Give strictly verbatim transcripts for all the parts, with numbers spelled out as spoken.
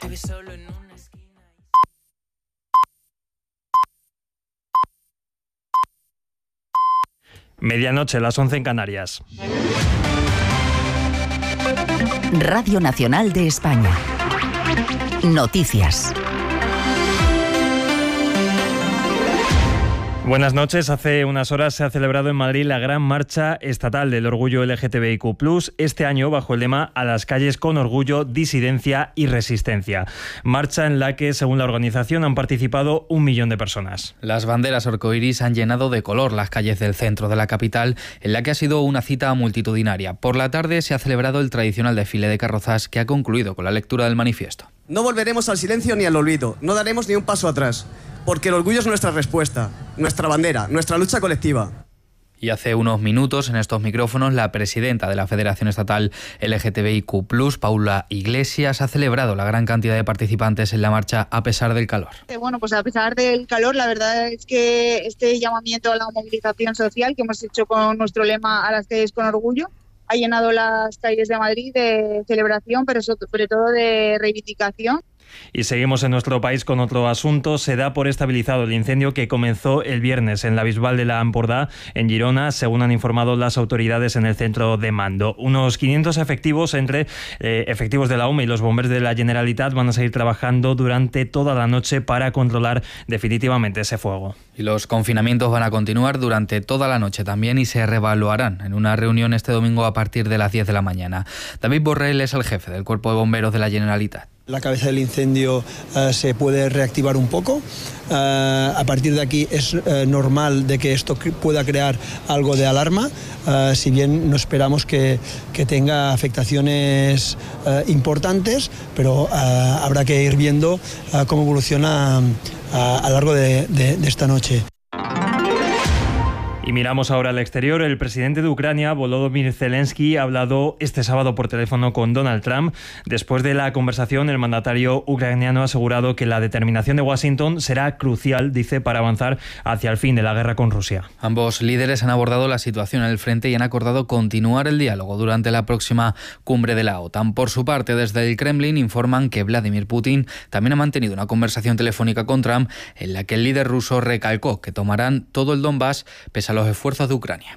Vive solo en una esquina. Medianoche, las once en Canarias. Radio Nacional de España. Noticias. Buenas noches. Hace unas horas se ha celebrado en Madrid la gran marcha estatal del orgullo L G T B I Q plus, este año bajo el lema "A las calles con orgullo, disidencia y resistencia". Marcha en la que, según la organización, han participado un millón de personas. Las banderas arcoiris han llenado de color las calles del centro de la capital, en la que ha sido una cita multitudinaria. Por la tarde se ha celebrado el tradicional desfile de carrozas, que ha concluido con la lectura del manifiesto. No volveremos al silencio ni al olvido, no daremos ni un paso atrás. Porque el orgullo es nuestra respuesta, nuestra bandera, nuestra lucha colectiva. Y hace unos minutos, en estos micrófonos, la presidenta de la Federación Estatal L G T B I Q plus, Paula Iglesias, ha celebrado la gran cantidad de participantes en la marcha a pesar del calor. Bueno, pues a pesar del calor, la verdad es que este llamamiento a la movilización social que hemos hecho con nuestro lema "A las calles con orgullo" ha llenado las calles de Madrid de celebración, pero sobre todo de reivindicación. Y seguimos en nuestro país con otro asunto. Se da por estabilizado el incendio que comenzó el viernes en la Bisbal de la Ampordà, en Girona, según han informado las autoridades en el centro de mando. Unos quinientos efectivos, entre eh, efectivos de la U M E y los bomberos de la Generalitat, van a seguir trabajando durante toda la noche para controlar definitivamente ese fuego. Y los confinamientos van a continuar durante toda la noche también y se reevaluarán en una reunión este domingo a partir de las diez de la mañana. David Borrell es el jefe del Cuerpo de Bomberos de la Generalitat. La cabeza del incendio uh, se puede reactivar un poco. Uh, a partir de aquí es uh, normal de que esto pueda crear algo de alarma, uh, si bien no esperamos que, que tenga afectaciones uh, importantes, pero uh, habrá que ir viendo uh, cómo evoluciona uh, a lo largo de, de, de esta noche. Y miramos ahora al exterior. El presidente de Ucrania, Volodymyr Zelensky, ha hablado este sábado por teléfono con Donald Trump. Después de la conversación, el mandatario ucraniano ha asegurado que la determinación de Washington será crucial, dice, para avanzar hacia el fin de la guerra con Rusia. Ambos líderes han abordado la situación en el frente y han acordado continuar el diálogo durante la próxima cumbre de la OTAN. Por su parte, desde el Kremlin informan que Vladimir Putin también ha mantenido una conversación telefónica con Trump en la que el líder ruso recalcó que tomarán todo el Donbass pese a los esfuerzos de Ucrania.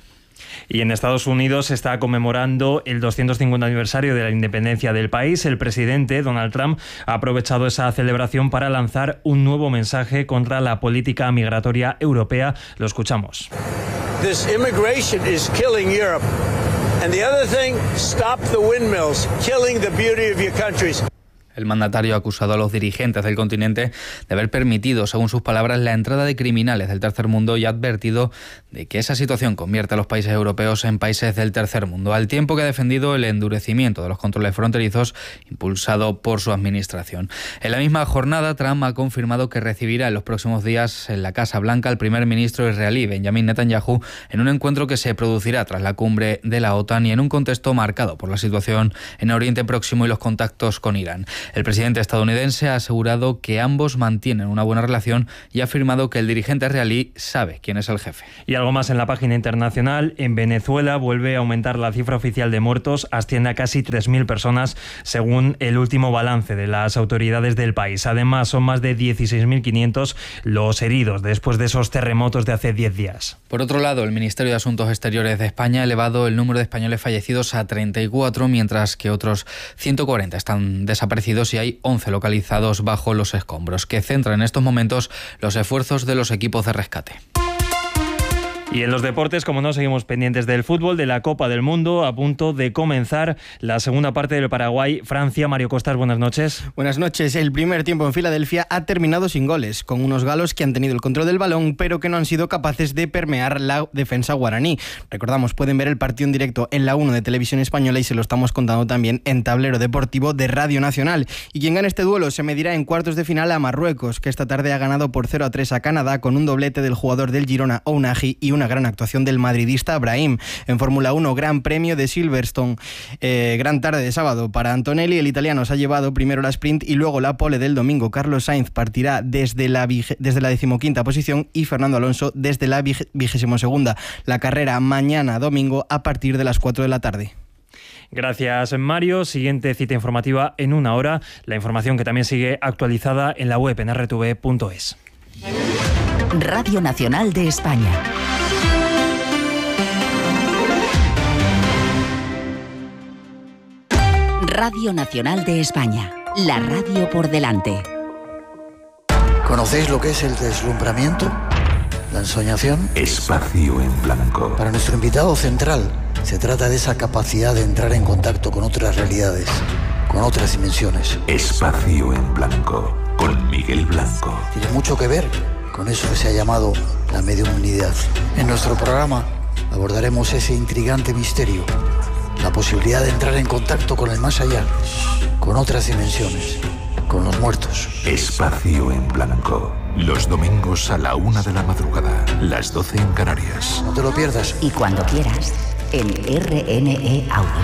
Y en Estados Unidos se está conmemorando el doscientos cincuenta aniversario de la independencia del país. El presidente Donald Trump ha aprovechado esa celebración para lanzar un nuevo mensaje contra la política migratoria europea. Lo escuchamos. This immigration is killing Europe. And the other thing, stop the windmills, killing the beauty of your countries. El mandatario ha acusado a los dirigentes del continente de haber permitido, según sus palabras, la entrada de criminales del tercer mundo y ha advertido de que esa situación convierte a los países europeos en países del tercer mundo, al tiempo que ha defendido el endurecimiento de los controles fronterizos impulsado por su administración. En la misma jornada, Trump ha confirmado que recibirá en los próximos días en la Casa Blanca al primer ministro israelí, Benjamin Netanyahu, en un encuentro que se producirá tras la cumbre de la OTAN y en un contexto marcado por la situación en Oriente Próximo y los contactos con Irán. El presidente estadounidense ha asegurado que ambos mantienen una buena relación y ha afirmado que el dirigente israelí sabe quién es el jefe. Y algo más en la página internacional. En Venezuela vuelve a aumentar la cifra oficial de muertos, asciende a casi tres mil personas según el último balance de las autoridades del país. Además, son más de dieciséis mil quinientos los heridos después de esos terremotos de hace diez días. Por otro lado, el Ministerio de Asuntos Exteriores de España ha elevado el número de españoles fallecidos a treinta y cuatro, mientras que otros ciento cuarenta están desaparecidos y hay once localizados bajo los escombros, que centran en estos momentos los esfuerzos de los equipos de rescate. Y en los deportes, como no, seguimos pendientes del fútbol, de la Copa del Mundo, a punto de comenzar la segunda parte del Paraguay-Francia. Mario Costas, buenas noches. Buenas noches. El primer tiempo en Filadelfia ha terminado sin goles, con unos galos que han tenido el control del balón, pero que no han sido capaces de permear la defensa guaraní. Recordamos, pueden ver el partido en directo en la uno de Televisión Española y se lo estamos contando también en Tablero Deportivo de Radio Nacional. Y quien gane este duelo se medirá en cuartos de final a Marruecos, que esta tarde ha ganado por cero a tres a Canadá con un doblete del jugador del Girona, Ounahi, y una Una gran actuación del madridista Brahim. En Fórmula uno, Gran Premio de Silverstone. Eh, gran tarde de sábado para Antonelli. El italiano se ha llevado primero la sprint y luego la pole del domingo. Carlos Sainz partirá desde la, vige, desde la decimoquinta posición y Fernando Alonso desde la vigésimo segunda. La carrera mañana domingo a partir de las cuatro de la tarde. Gracias, Mario. Siguiente cita informativa en una hora. La información que también sigue actualizada en la web en erre te ve punto es. Radio Nacional de España. Radio Nacional de España. La radio por delante. ¿Conocéis lo que es el deslumbramiento? ¿La ensoñación? Espacio en blanco. Para nuestro invitado central, se trata de esa capacidad de entrar en contacto con otras realidades, con otras dimensiones. Espacio en blanco, con Miguel Blanco. Tiene mucho que ver con eso que se ha llamado la mediumnidad. En nuestro programa abordaremos ese intrigante misterio, la posibilidad de entrar en contacto con el más allá, con otras dimensiones, con los muertos. Espacio en blanco. Los domingos a la una de la madrugada, las doce en Canarias. No te lo pierdas. Y cuando quieras, en erre ene e Audio.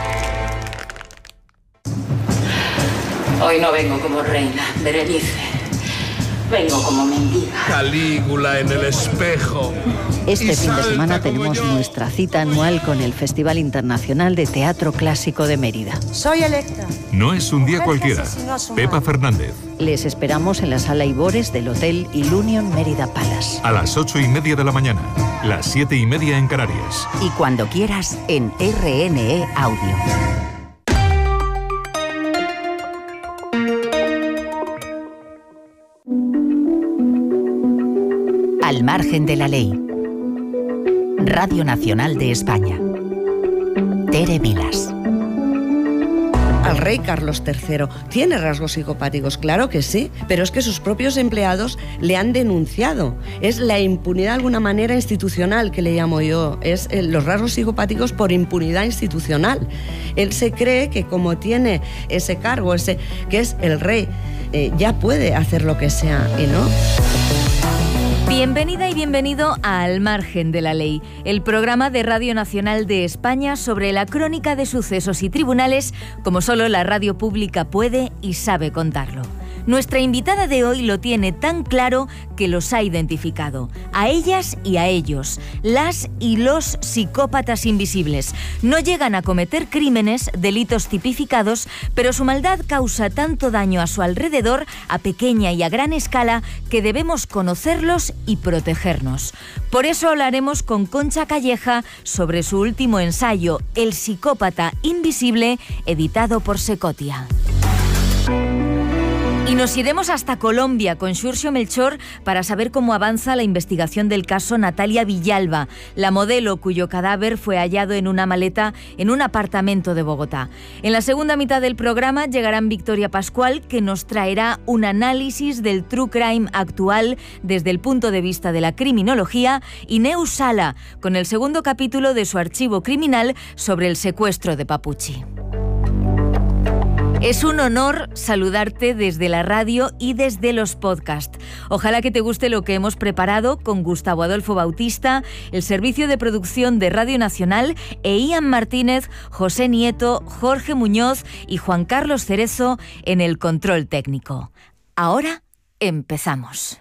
Hoy no vengo como reina, Berenice. Vengo como mendiga. Calígula en el espejo. Este fin de semana tenemos nuestra cita anual con el Festival Internacional de Teatro Clásico de Mérida. Soy electa. No es un día cualquiera. Pepa Fernández. Les esperamos en la Sala Ibores del Hotel Ilunion Mérida Palace. A las ocho y media de la mañana, las siete y media en Canarias. Y cuando quieras, en erre ene e Audio. Al margen de la ley. Radio Nacional de España. Tere Vilas. Al rey Carlos tercero tiene rasgos psicopáticos, claro que sí, pero es que sus propios empleados le han denunciado. Es la impunidad de alguna manera institucional, que le llamo yo. Es los rasgos psicopáticos por impunidad institucional. Él se cree que como tiene ese cargo, ese que es el rey, eh, ya puede hacer lo que sea, y no. Bienvenida y bienvenido a Al margen de la ley, el programa de Radio Nacional de España sobre la crónica de sucesos y tribunales como solo la radio pública puede y sabe contarlo. Nuestra invitada de hoy lo tiene tan claro que los ha identificado. A ellas y a ellos, las y los psicópatas invisibles. No llegan a cometer crímenes, delitos tipificados, pero su maldad causa tanto daño a su alrededor, a pequeña y a gran escala, que debemos conocerlos y protegernos. Por eso hablaremos con Concha Calleja sobre su último ensayo, El psicópata invisible, editado por Secotia. Y nos iremos hasta Colombia con Xurxo Melchor para saber cómo avanza la investigación del caso Natalia Villalba, la modelo cuyo cadáver fue hallado en una maleta en un apartamento de Bogotá. En la segunda mitad del programa llegarán Victoria Pascual, que nos traerá un análisis del true crime actual desde el punto de vista de la criminología, y Neus Sala, con el segundo capítulo de su archivo criminal sobre el secuestro de Papuchi. Es un honor saludarte desde la radio y desde los podcasts. Ojalá que te guste lo que hemos preparado con Gustavo Adolfo Bautista, el servicio de producción de Radio Nacional, e Ian Martínez, José Nieto, Jorge Muñoz y Juan Carlos Cerezo en el control técnico. Ahora empezamos.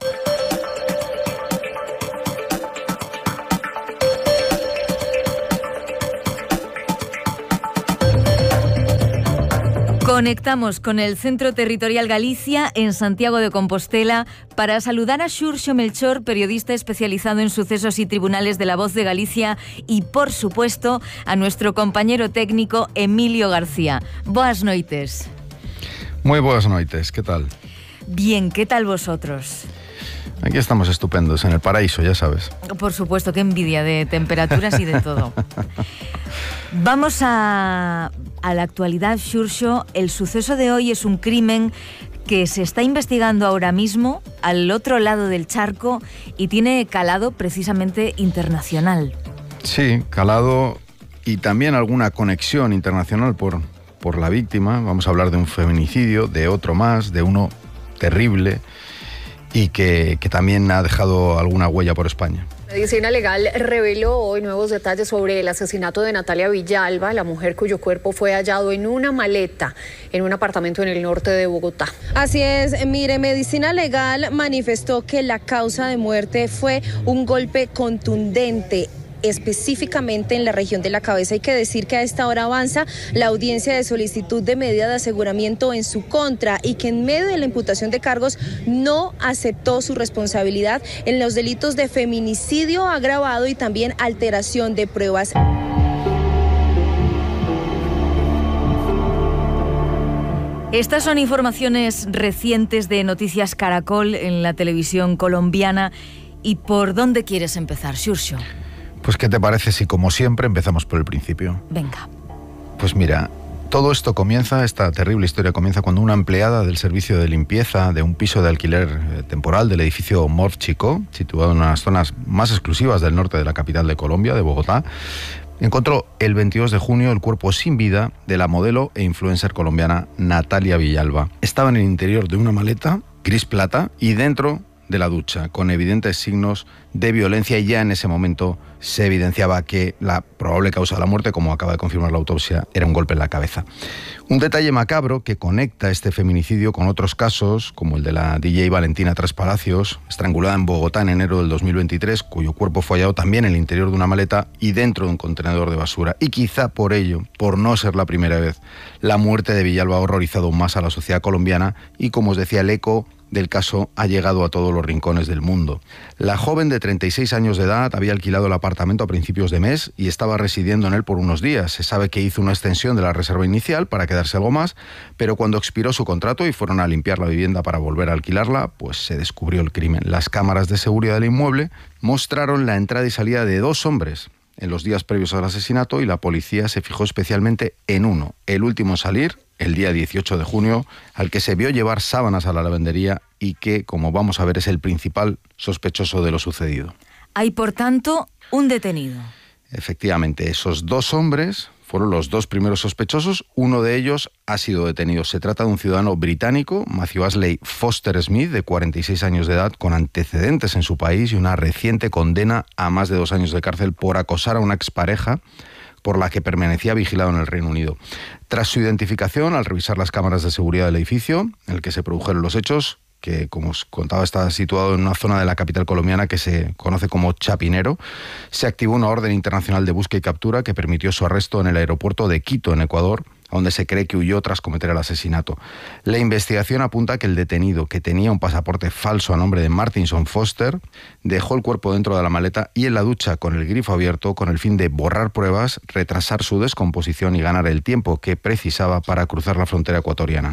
Conectamos con el Centro Territorial Galicia en Santiago de Compostela para saludar a Xurxo Melchor, periodista especializado en sucesos y tribunales de La Voz de Galicia, y, por supuesto, a nuestro compañero técnico Emilio García. Boas noites. Muy buenas noites, ¿qué tal? Bien, ¿qué tal vosotros? Aquí estamos estupendos, en el paraíso, ya sabes. Por supuesto, qué envidia de temperaturas y de todo. Vamos a, a la actualidad, Xurxo. El suceso de hoy es un crimen que se está investigando ahora mismo al otro lado del charco y tiene calado precisamente internacional. Sí, calado y también alguna conexión internacional por, por la víctima. Vamos a hablar de un feminicidio, de otro más, de uno terrible y que, que también ha dejado alguna huella por España. Medicina Legal reveló hoy nuevos detalles sobre el asesinato de Natalia Villalba, la mujer cuyo cuerpo fue hallado en una maleta en un apartamento en el norte de Bogotá. Así es, mire, Medicina Legal manifestó que la causa de muerte fue un golpe contundente específicamente en la región de la cabeza. Hay que decir que a esta hora avanza la audiencia de solicitud de medida de aseguramiento en su contra y que en medio de la imputación de cargos no aceptó su responsabilidad en los delitos de feminicidio agravado y también alteración de pruebas. Estas son informaciones recientes de Noticias Caracol en la televisión colombiana. ¿Y por dónde quieres empezar, Xurxo? Pues, ¿qué te parece si, como siempre, empezamos por el principio? Venga. Pues mira, todo esto comienza, esta terrible historia comienza cuando una empleada del servicio de limpieza de un piso de alquiler temporal del edificio Morf Chico, situado en una de las zonas más exclusivas del norte de la capital de Colombia, de Bogotá, encontró el veintidós de junio el cuerpo sin vida de la modelo e influencer colombiana Natalia Villalba. Estaba en el interior de una maleta gris plata y dentro de la ducha, con evidentes signos de violencia, y ya en ese momento se evidenciaba que la probable causa de la muerte, como acaba de confirmar la autopsia, era un golpe en la cabeza. Un detalle macabro que conecta este feminicidio con otros casos, como el de la D J Valentina Tres Palacios, estrangulada en Bogotá en enero del dos mil veintitrés, cuyo cuerpo fue hallado también en el interior de una maleta y dentro de un contenedor de basura. Y quizá por ello, por no ser la primera vez, la muerte de Villalba ha horrorizado más a la sociedad colombiana y, como os decía, el eco del caso ha llegado a todos los rincones del mundo. La joven de treinta y seis años de edad había alquilado el apartamento a principios de mes y estaba residiendo en él por unos días. Se sabe que hizo una extensión de la reserva inicial para quedarse algo más, pero cuando expiró su contrato y fueron a limpiar la vivienda para volver a alquilarla, pues se descubrió el crimen. Las cámaras de seguridad del inmueble mostraron la entrada y salida de dos hombres en los días previos al asesinato y la policía se fijó especialmente en uno, el último en salir, el día dieciocho de junio, al que se vio llevar sábanas a la lavandería y que, como vamos a ver, es el principal sospechoso de lo sucedido. Hay, por tanto, un detenido. Efectivamente, esos dos hombres fueron los dos primeros sospechosos. Uno de ellos ha sido detenido. Se trata de un ciudadano británico, Matthew Ashley Foster Smith, de cuarenta y seis años de edad, con antecedentes en su país y una reciente condena a más de dos años de cárcel por acosar a una expareja por la que permanecía vigilado en el Reino Unido. Tras su identificación, al revisar las cámaras de seguridad del edificio en el que se produjeron los hechos, que, como os contaba, está situado en una zona de la capital colombiana que se conoce como Chapinero, se activó una orden internacional de búsqueda y captura que permitió su arresto en el aeropuerto de Quito, en Ecuador, donde se cree que huyó tras cometer el asesinato. La investigación apunta que el detenido, que tenía un pasaporte falso a nombre de Martinson Foster, dejó el cuerpo dentro de la maleta y en la ducha con el grifo abierto con el fin de borrar pruebas, retrasar su descomposición y ganar el tiempo que precisaba para cruzar la frontera ecuatoriana.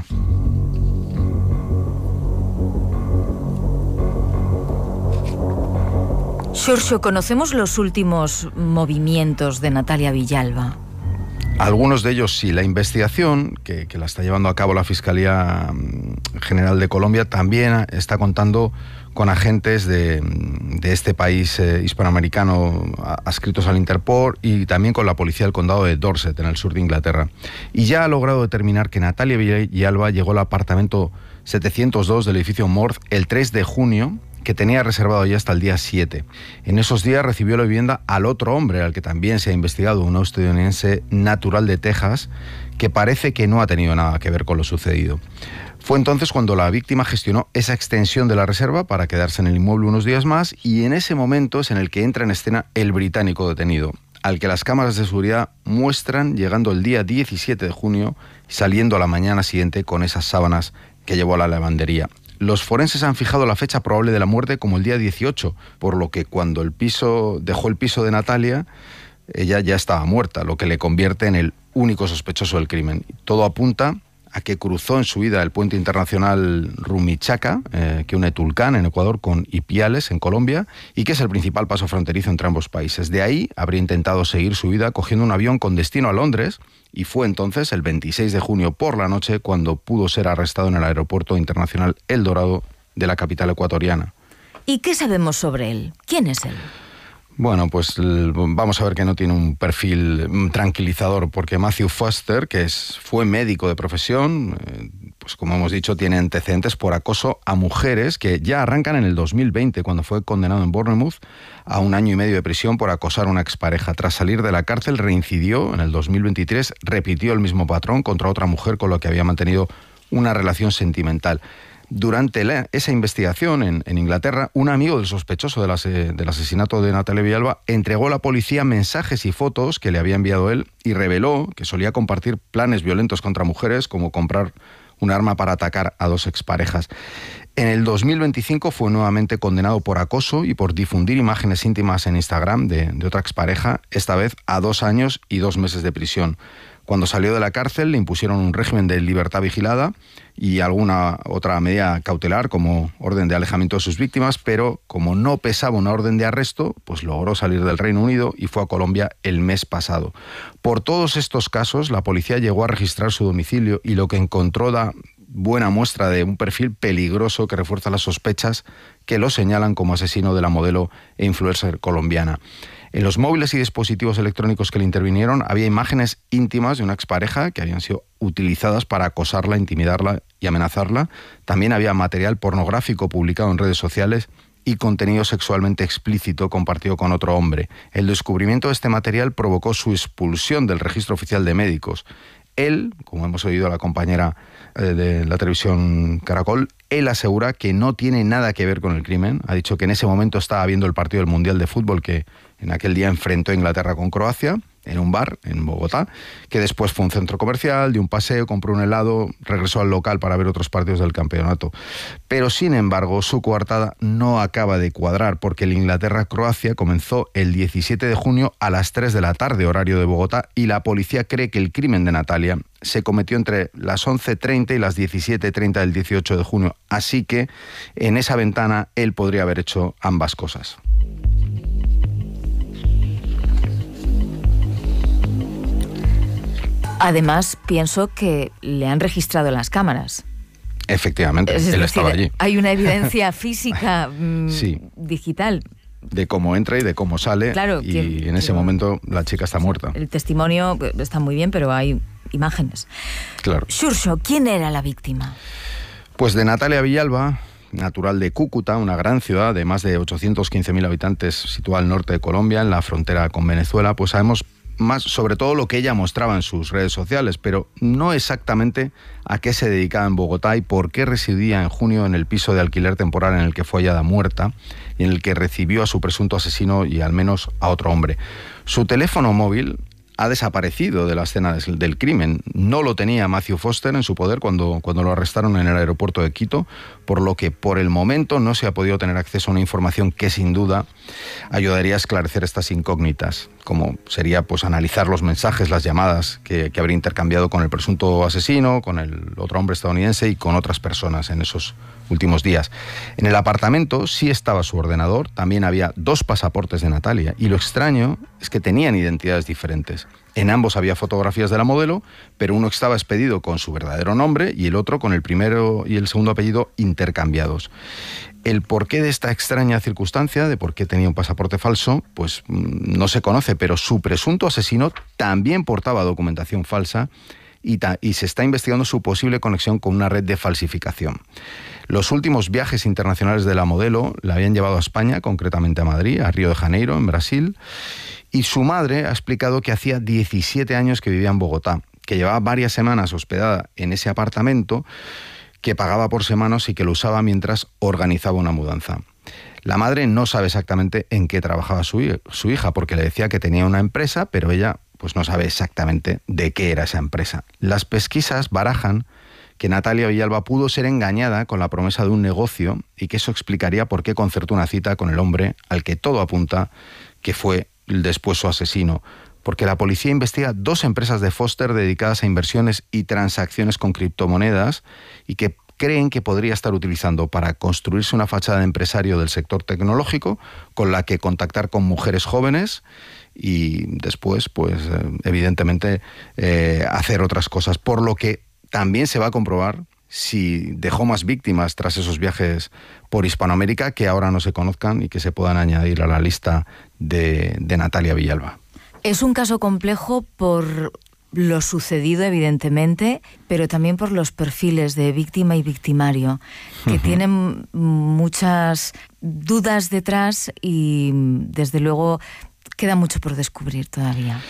Xurxo, ¿conocemos los últimos movimientos de Natalia Villalba? Algunos de ellos sí. La investigación, que, que la está llevando a cabo la Fiscalía General de Colombia, también está contando con agentes de, de este país eh, hispanoamericano adscritos al Interpol y también con la policía del condado de Dorset, en el sur de Inglaterra. Y ya ha logrado determinar que Natalia Villalba llegó al apartamento setecientos dos del edificio Morf el tres de junio, que tenía reservado ya hasta el día siete. En esos días recibió la vivienda al otro hombre, al que también se ha investigado, un estadounidense natural de Texas, que parece que no ha tenido nada que ver con lo sucedido. Fue entonces cuando la víctima gestionó esa extensión de la reserva para quedarse en el inmueble unos días más, y en ese momento es en el que entra en escena el británico detenido, al que las cámaras de seguridad muestran llegando el día diecisiete de junio y saliendo a la mañana siguiente con esas sábanas que llevó a la lavandería. Los forenses han fijado la fecha probable de la muerte como el día dieciocho, por lo que cuando el piso dejó el piso de Natalia, ella ya estaba muerta, lo que le convierte en el único sospechoso del crimen. Todo apunta a que cruzó en su vida el puente internacional Rumichaca, eh, que une Tulcán, en Ecuador, con Ipiales, en Colombia, y que es el principal paso fronterizo entre ambos países. De ahí habría intentado seguir su vida cogiendo un avión con destino a Londres, y fue entonces, el veintiséis de junio por la noche, cuando pudo ser arrestado en el aeropuerto internacional El Dorado de la capital ecuatoriana. ¿Y qué sabemos sobre él? ¿Quién es él? Bueno, pues vamos a ver que no tiene un perfil tranquilizador, porque Matthew Foster, que es, fue médico de profesión, eh, pues como hemos dicho, tiene antecedentes por acoso a mujeres que ya arrancan en el dos mil veinte, cuando fue condenado en Bournemouth a un año y medio de prisión por acosar a una expareja. Tras salir de la cárcel, reincidió en el dos mil veintitrés, repitió el mismo patrón contra otra mujer con la que había mantenido una relación sentimental. Durante la, esa investigación en, en Inglaterra, un amigo del sospechoso del, ase, del asesinato de Natalia Villalba entregó a la policía mensajes y fotos que le había enviado él y reveló que solía compartir planes violentos contra mujeres, como comprar un arma para atacar a dos exparejas. En el dos mil veinticinco fue nuevamente condenado por acoso y por difundir imágenes íntimas en Instagram de, de otra expareja, esta vez a dos años y dos meses de prisión. Cuando salió de la cárcel le impusieron un régimen de libertad vigilada y alguna otra medida cautelar como orden de alejamiento de sus víctimas, pero como no pesaba una orden de arresto, pues logró salir del Reino Unido y fue a Colombia el mes pasado. Por todos estos casos, la policía llegó a registrar su domicilio y lo que encontró da buena muestra de un perfil peligroso que refuerza las sospechas que lo señalan como asesino de la modelo e influencer colombiana. En los móviles y dispositivos electrónicos que le intervinieron había imágenes íntimas de una expareja que habían sido utilizadas para acosarla, intimidarla y amenazarla. También había material pornográfico publicado en redes sociales y contenido sexualmente explícito compartido con otro hombre. El descubrimiento de este material provocó su expulsión del registro oficial de médicos. Él, como hemos oído a la compañera eh, de la televisión Caracol, él asegura que no tiene nada que ver con el crimen. Ha dicho que en ese momento estaba viendo el partido del Mundial de Fútbol que en aquel día enfrentó a Inglaterra con Croacia, en un bar en Bogotá, que después fue un centro comercial, dio un paseo, compró un helado, regresó al local para ver otros partidos del campeonato. Pero, sin embargo, su coartada no acaba de cuadrar, porque el Inglaterra-Croacia comenzó el diecisiete de junio a las tres de la tarde, horario de Bogotá, y la policía cree que el crimen de Natalia se cometió entre las once treinta y las diecisiete treinta del dieciocho de junio. Así que, en esa ventana, él podría haber hecho ambas cosas. Además, pienso que le han registrado en las cámaras. Efectivamente, es él decir, estaba allí. Hay una evidencia física mmm, sí. digital. De cómo entra y de cómo sale. Claro, y que, en ese que, momento la chica está muerta. El testimonio está muy bien, pero hay imágenes. Claro. Xurxo, ¿quién era la víctima? Pues de Natalia Villalba, natural de Cúcuta, una gran ciudad de más de ochocientos quince mil habitantes situada al norte de Colombia, en la frontera con Venezuela, pues sabemos más sobre todo lo que ella mostraba en sus redes sociales, pero no exactamente a qué se dedicaba en Bogotá y por qué residía en junio en el piso de alquiler temporal en el que fue hallada muerta y en el que recibió a su presunto asesino y al menos a otro hombre. Su teléfono móvil ha desaparecido de la escena del crimen. No lo tenía Matthew Foster en su poder cuando, cuando lo arrestaron en el aeropuerto de Quito, por lo que por el momento no se ha podido tener acceso a una información que sin duda ayudaría a esclarecer estas incógnitas, como sería pues analizar los mensajes, las llamadas que, que habría intercambiado con el presunto asesino, con el otro hombre estadounidense y con otras personas en esos últimos días. En el apartamento sí estaba su ordenador, también había dos pasaportes de Natalia y lo extraño es que tenían identidades diferentes. En ambos había fotografías de la modelo, pero uno estaba expedido con su verdadero nombre y el otro con el primero y el segundo apellido intercambiados. El porqué de esta extraña circunstancia, de por qué tenía un pasaporte falso, pues no se conoce, pero su presunto asesino también portaba documentación falsa y, ta- y se está investigando su posible conexión con una red de falsificación. Los últimos viajes internacionales de la modelo la habían llevado a España, concretamente a Madrid, a Río de Janeiro, en Brasil, y su madre ha explicado que hacía diecisiete años que vivía en Bogotá, que llevaba varias semanas hospedada en ese apartamento, que pagaba por semanas y que lo usaba mientras organizaba una mudanza. La madre no sabe exactamente en qué trabajaba su, su hija, porque le decía que tenía una empresa, pero ella pues no sabe exactamente de qué era esa empresa. Las pesquisas barajan que Natalia Villalba pudo ser engañada con la promesa de un negocio y que eso explicaría por qué concertó una cita con el hombre al que todo apunta que fue después su asesino, porque la policía investiga dos empresas de Foster dedicadas a inversiones y transacciones con criptomonedas y que creen que podría estar utilizando para construirse una fachada de empresario del sector tecnológico con la que contactar con mujeres jóvenes y después, pues, evidentemente, eh, hacer otras cosas, por lo que también se va a comprobar si dejó más víctimas tras esos viajes por Hispanoamérica que ahora no se conozcan y que se puedan añadir a la lista de, de Natalia Villalba. Es un caso complejo por lo sucedido, evidentemente, pero también por los perfiles de víctima y victimario, que uh-huh. tienen muchas dudas detrás y, desde luego, queda mucho por descubrir todavía.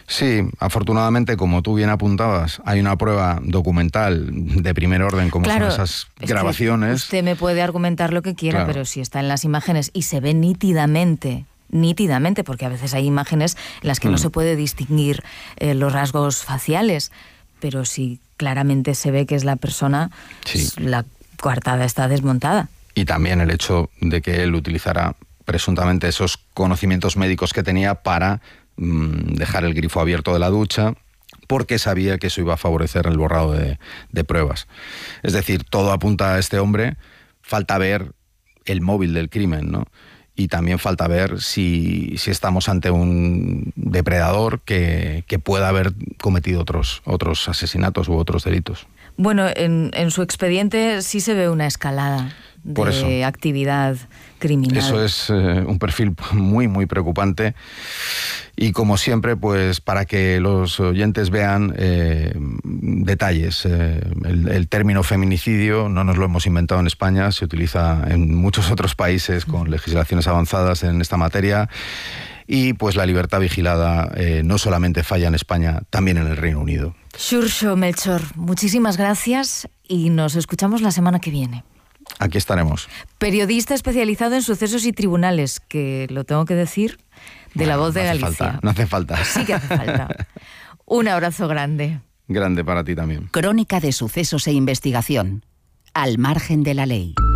Sí, afortunadamente, como tú bien apuntabas, hay una prueba documental de primer orden, como claro, son esas es grabaciones. Que usted me puede argumentar lo que quiera, Claro. pero si está en las imágenes y se ve nítidamente, nítidamente, porque a veces hay imágenes en las que Mm. no se puede distinguir eh, los rasgos faciales, pero si claramente se ve que es la persona, Sí. la coartada está desmontada. Y también el hecho de que él utilizara presuntamente esos conocimientos médicos que tenía para mmm, dejar el grifo abierto de la ducha, porque sabía que eso iba a favorecer el borrado de, de pruebas. Es decir, todo apunta a este hombre, falta ver el móvil del crimen, ¿no? Y también falta ver si, si estamos ante un depredador que, que pueda haber cometido otros, otros asesinatos u otros delitos. Bueno, en, en su expediente sí se ve una escalada de Por eso. actividad criminal. Eso es eh, un perfil muy, muy preocupante. Y como siempre, pues para que los oyentes vean eh, detalles. Eh, el, el término feminicidio no nos lo hemos inventado en España, se utiliza en muchos otros países con legislaciones avanzadas en esta materia. Y pues la libertad vigilada eh, no solamente falla en España, también en el Reino Unido. Xurxo Melchor, muchísimas gracias y nos escuchamos la semana que viene. Aquí estaremos. Periodista especializado en sucesos y tribunales, que lo tengo que decir, de La Voz de no hace Galicia. falta, no hace falta. Sí que hace falta. Un abrazo grande. Grande para ti también. Crónica de sucesos e investigación. Al margen de la ley.